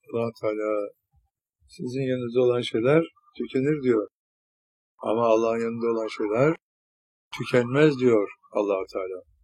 Allah Teala sizin yanınızda olan şeyler tükenir diyor. Ama Allah'ın yanında olan şeyler tükenmez diyor Allah Teala.